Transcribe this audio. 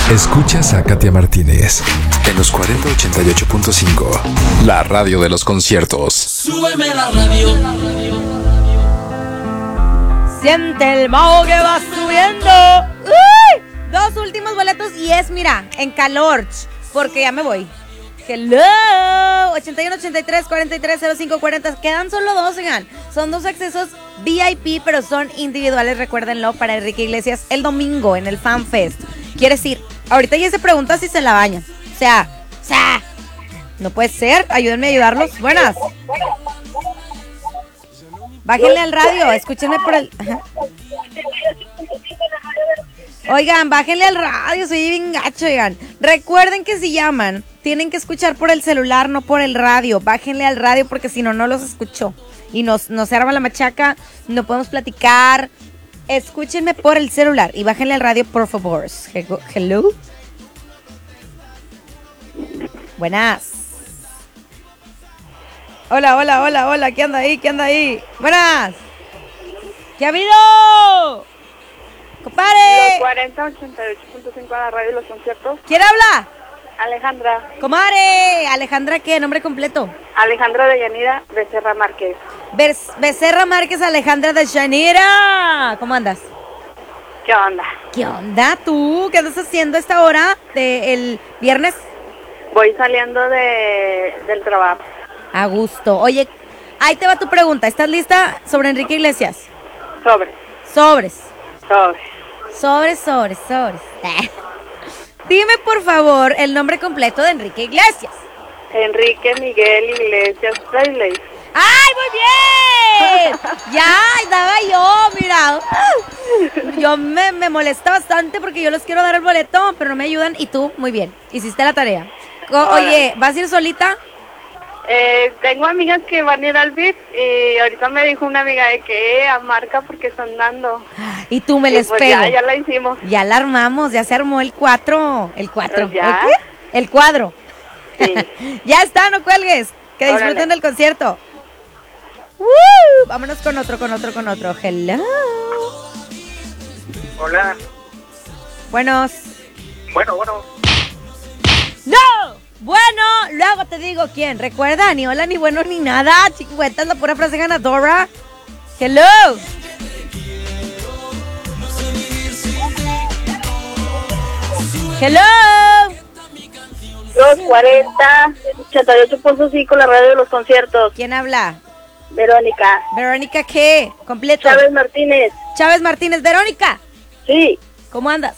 Escuchas a Katia Martínez en los 4088.5, la radio de los conciertos. Súbeme la radio. Siente el mago que va subiendo. ¡Uy! 2 últimos boletos y es, mira, en calor, porque ya me voy. Hello, 81 83 43 05 40. Quedan solo 2, oigan. Son 2 accesos VIP, pero son individuales, recuérdenlo, para Enrique Iglesias el domingo en el Fan Fest. ¿Quieres ir? Ahorita ya se pregunta si se la bañan. O sea, no puede ser. Ayúdenme a ayudarlos. Buenas. Bájenle al radio, escúchenme por el... Ajá. Oigan, bájenle al radio, soy bien gacho, oigan. Recuerden que si llaman, tienen que escuchar por el celular, no por el radio. Bájenle al radio porque si no, no los escucho. Y nos arma la machaca, no podemos platicar. Escúchenme por el celular y bájenle al radio, por favor. Hello. Buenas. Hola. ¿Qué anda ahí? Buenas. ¿Qué ha habido? ¡Compadre! Los 4088.5 a la radio de los conciertos. ¿Quién habla? Alejandra. Comadre. ¿Alejandra qué? ¿Nombre completo? Alejandra de Yanira Becerra Márquez. Becerra Márquez, Alejandra de Yanira. ¿Cómo andas? ¿Qué onda? ¿Qué onda tú? ¿Qué andas haciendo a esta hora del viernes? Voy saliendo del trabajo. A gusto. Oye, ahí te va tu pregunta. ¿Estás lista sobre Enrique Iglesias? Sobres. Dime, por favor, el nombre completo de Enrique Iglesias. Enrique Miguel Iglesias Presley. ¡Ay, muy bien! Ya, estaba yo, mira. Yo me molesta bastante porque yo les quiero dar el boleto, pero no me ayudan. Y tú, muy bien, hiciste la tarea. Oye, ¿vas a ir solita? Tengo amigas que van a ir al beat y ahorita me dijo una amiga de que marca porque están dando. Y tú me les pues pego. Ya la hicimos. Ya la armamos, ya se armó el 4. El 4. ¿Ya? ¿El qué? El cuadro. Sí. Ya está, no cuelgues. Que disfruten Órale. del concierto. Vámonos con otro. Hello. Hola. Buenos. Bueno. ¡No! Bueno, luego te digo quién. Recuerda, ni hola, ni bueno, ni nada. Chicueta es la pura frase ganadora. Hello. Hello. Los 4088.5 la radio de los conciertos. ¿Quién habla? Verónica. Verónica, ¿qué? Completo. Chávez Martínez. Chávez Martínez. Verónica, Sí. ¿cómo andas?